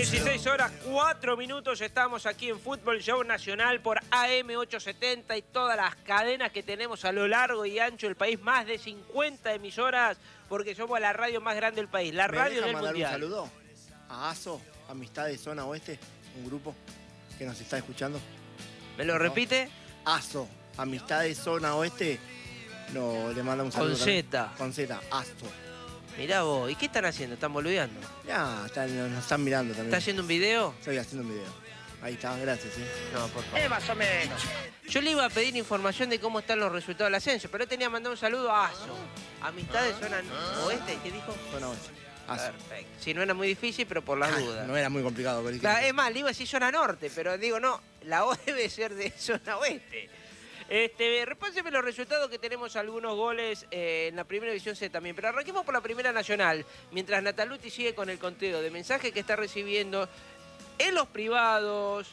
16 horas 4 minutos, estamos aquí en Fútbol Show Nacional por AM870 y todas las cadenas que tenemos a lo largo y ancho del país, más de 50 emisoras, porque somos la radio más grande del país, la radio del mundial. Un saludo a ASO, Amistad de Zona Oeste, un grupo que nos está escuchando. ¿Me lo repite? ASO, Amistad de Zona Oeste, no, le manda un saludo. Con Z. Con Z, ASO. Mirá vos, ¿y qué están haciendo? ¿Están boludeando? Ya, nos están mirando también. ¿Está haciendo un video? Estoy haciendo un video. Ahí está, gracias. No, por favor. Más o menos. Yo le iba a pedir información de cómo están los resultados del ascenso, pero él tenía mandado un saludo a ASO. Amistad de Zona Oeste, ¿qué dijo? Zona Oeste. ASO. Perfecto. Sí, no era muy difícil, pero por las dudas. No era muy complicado. Pero Claro, es más, le iba a decir Zona Norte, pero digo, no, la O debe ser de Zona Oeste. Repáseme los resultados, que tenemos algunos goles en la primera división C también. Pero arranquemos por la primera nacional, mientras Nataluti sigue con el conteo de mensajes que está recibiendo en los privados.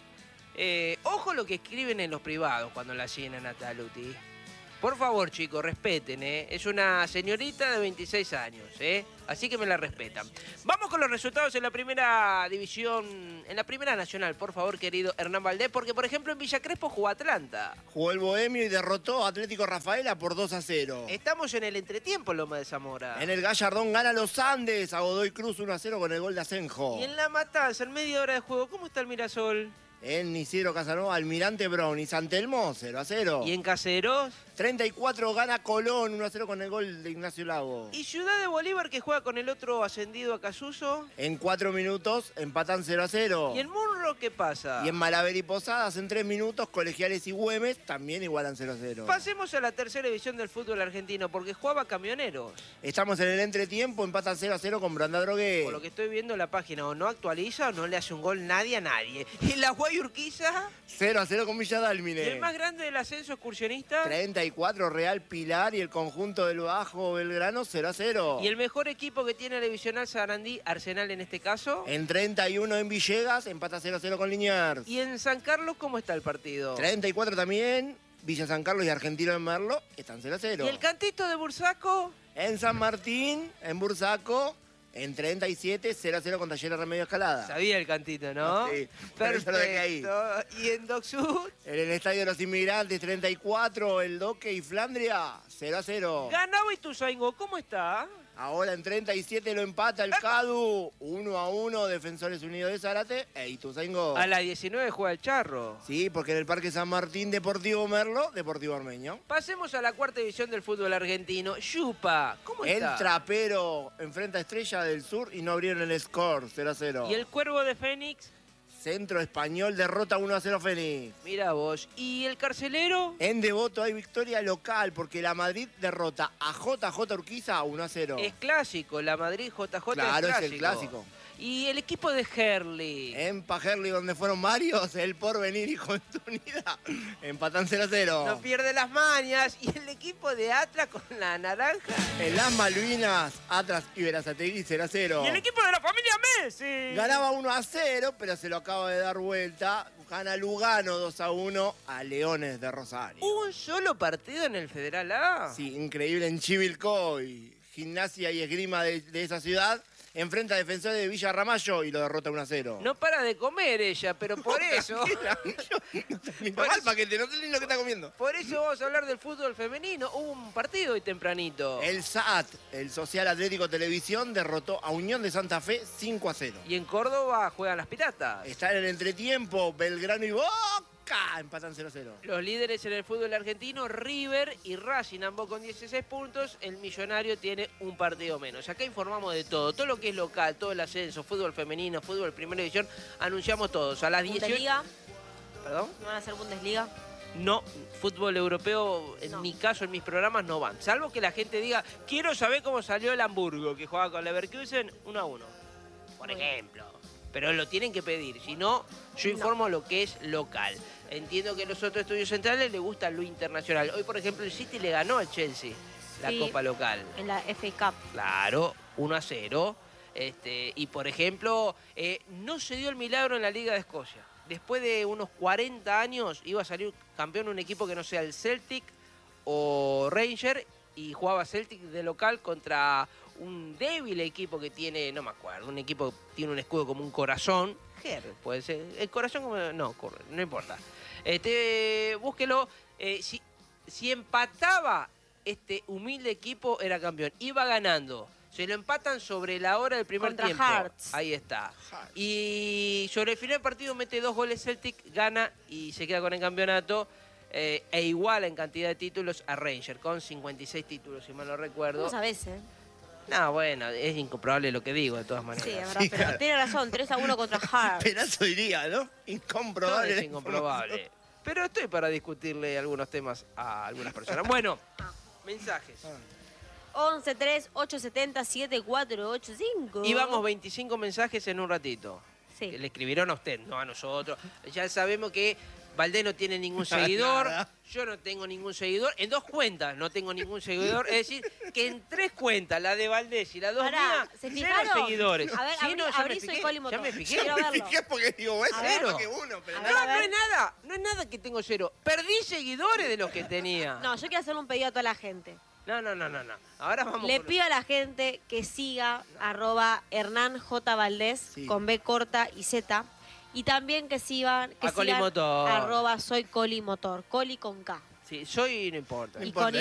Ojo lo que escriben en los privados cuando la siguen a Nataluti. Por favor, chicos, respeten, Es una señorita de 26 años, Así que me la respetan. Vamos con los resultados en la primera división, en la primera nacional, por favor, querido Hernán Valdés, porque, por ejemplo, en Villa Crespo jugó Atlanta. Jugó el Bohemio y derrotó a Atlético Rafaela por 2-0. Estamos en el entretiempo en Loma de Zamora. En el Gallardón gana los Andes a Godoy Cruz 1-0 con el gol de Asenjo. Y en La Matanza, en media hora de juego, ¿cómo está el Mirasol? En Isidro Casanova, Almirante Brown y San Telmo, 0-0. ¿Y en Caseros? 34 gana Colón, 1-0 con el gol de Ignacio Lago. ¿Y Ciudad de Bolívar, que juega con el otro ascendido a Casuso? En 4 minutos empatan 0-0. ¿Y en Munro qué pasa? Y en Malaver y Posadas, en 3 minutos, Colegiales y Güemes también igualan 0-0. Pasemos a la tercera división del fútbol argentino, porque jugaba Camioneros. Estamos en el entretiempo, empatan 0-0 con Branda Drogué. Por lo que estoy viendo, la página o no actualiza o no le hace un gol nadie a nadie. ¿Y la Guayurquiza? 0-0 con Villa Dálmine. ¿Y el más grande del ascenso excursionista? 34 Real Pilar y el conjunto del Bajo Belgrano 0-0. ¿Y el mejor equipo que tiene la divisional Sarandí, Arsenal en este caso? En 31 en Villegas, empata 0-0 con Liniers. ¿Y en San Carlos cómo está el partido? 34 también, Villa San Carlos y Argentino en Merlo están 0-0. ¿Y el cantito de Bursaco? En San Martín, en Bursaco, en 37, 0-0 con Talleres Remedio Escalada. Sabía el cantito, ¿no? Sí, perfecto. ¿Y en Doc Sud? En el Estadio de los Inmigrantes, 34, el Doque y Flandria, 0-0. Ganaba Ituzaingó, ¿cómo está? Ahora en 37 lo empata el Cadu, 1-1, Defensores Unidos de Zárate e Ituzaingó. A la 19 juega el Charro. Sí, porque en el Parque San Martín, Deportivo Merlo, Deportivo Armeño. Pasemos a la cuarta división del fútbol argentino. Yupa, ¿cómo está? El Trapero enfrenta a Estrella del Sur y no abrieron el score, 0-0. ¿Y el Cuervo de Fénix? Centro Español derrota 1-0 Fénix. Mira vos. ¿Y el Carcelero? En Devoto hay victoria local porque la Madrid derrota a JJ Urquiza 1-0. Es clásico, la Madrid JJ claro, es clásico. Es el clásico. ¿Y el equipo de Herli? En Pajerli, donde fueron varios, el Porvenir y Unida empatan 0-0. No pierde las mañas. ¿Y el equipo de Atlas con la naranja? En las Malvinas, Atlas y Berazategui 0-0. ¿Y el equipo de la familia Messi? Ganaba 1-0, pero se lo acaba de dar vuelta. Gana Lugano 2-1 a Leones de Rosario. ¿Un solo partido en el Federal A? Sí, increíble en Chivilcoy. Gimnasia y Esgrima de esa ciudad enfrenta a Defensores de Villa Ramallo y lo derrota 1-0. No para de comer ella, pero por eso... Mal paquete, no sé ni lo que está comiendo. Por eso vamos a hablar del fútbol femenino. Hubo un partido hoy tempranito. El SAT, el Social Atlético Televisión, derrotó a Unión de Santa Fe 5-0. Y en Córdoba juegan las Piratas. Está en el entretiempo, Belgrano y Boca empatan 0-0. Los líderes en el fútbol argentino, River y Racing, ambos con 16 puntos. El Millonario tiene un partido menos. Acá informamos de todo lo que es local, todo el ascenso, fútbol femenino, fútbol primera división. Anunciamos todos. A las 18... ¿Bundesliga? ¿Perdón? ¿No van a hacer Bundesliga? No, fútbol europeo, en mi caso, en mis programas, no van. Salvo que la gente diga, quiero saber cómo salió el Hamburgo, que juega con Leverkusen 1-1. Por ejemplo. Pero lo tienen que pedir, si no, yo informo lo que es local. Entiendo que a los otros estudios centrales les gusta lo internacional. Hoy, por ejemplo, el City le ganó al Chelsea la Copa local. En la FA Cup. Claro, 1-0. Y, por ejemplo, no se dio el milagro en la Liga de Escocia. Después de unos 40 años iba a salir campeón un equipo que no sea el Celtic o Ranger, y jugaba Celtic de local contra un débil equipo que tiene, no me acuerdo, un equipo que tiene un escudo como un corazón. Puede ser. El corazón como. No, no importa. Búsquelo. Si empataba este humilde equipo, era campeón. Iba ganando. Se lo empatan sobre la hora del primer Contra tiempo. Hearts. Ahí está. Y sobre el final del partido mete 2 goles Celtic, gana y se queda con el campeonato. E iguala en cantidad de títulos a Rangers, con 56 títulos, si mal no recuerdo. ¿Cómo sabés, No, bueno, es incomprobable lo que digo, de todas maneras. Sí, es verdad, pero tiene razón, 3-1 contra Hearts. Pedazo diría, ¿no? Todo Incomprobable. es incomprobable. Pero estoy para discutirle algunos temas a algunas personas. Bueno, mensajes. 11-3-870-7485. Y vamos 25 mensajes en un ratito. Sí. Que le escribieron a usted, no a nosotros. Ya sabemos que Valdés no tiene ningún seguidor, Nada. yo no tengo ningún seguidor. En 2 cuentas no tengo ningún seguidor. Es decir, que en 3 cuentas, la de Valdés y la 2 Pará, mías, ¿se 0 fijaron? seguidores. A ver, Sí, no, ya abrí me Soy fijé, Coli ya Motor. me fijé. Quiero verlo. Fijé porque digo, es A ver. uno que uno, pero A no. ver, No, no es nada, no es nada que tengo 0. Perdí seguidores de los que tenía. No, yo quiero hacerle un pedido a toda la gente. No. Ahora vamos Le con- pido a la gente que siga @Hernán J. Valdés Sí. con B corta y Z. Y también que sigan, A Colimotor. @Soy Coli Motor. Coli con K. Sí, soy no importa. Y importa, con Y